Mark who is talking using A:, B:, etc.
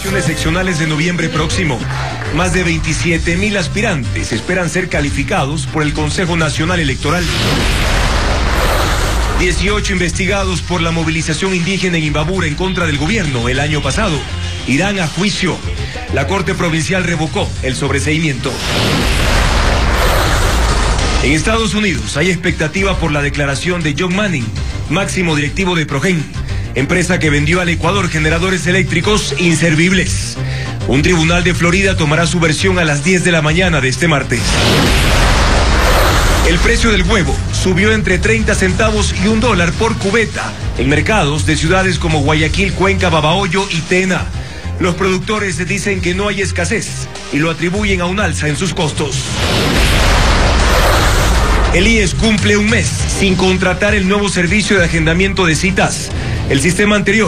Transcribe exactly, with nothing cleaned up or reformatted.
A: elecciones seccionales de noviembre próximo. Más de veintisiete mil aspirantes esperan ser calificados por el Consejo Nacional Electoral. dieciocho investigados por la movilización indígena en Imbabura en contra del gobierno el año pasado irán a juicio. La Corte Provincial revocó el sobreseimiento. En Estados Unidos hay expectativa por la declaración de John Manning, máximo directivo de Progen, empresa que vendió al Ecuador generadores eléctricos inservibles. Un tribunal de Florida tomará su versión a las diez de la mañana de este martes. El precio del huevo subió entre treinta centavos y un dólar por cubeta en mercados de ciudades como Guayaquil, Cuenca, Babahoyo y Tena. Los productores dicen que no hay escasez y lo atribuyen a un alza en sus costos. El I E S cumple un mes sin contratar el nuevo servicio de agendamiento de citas. El sistema anterior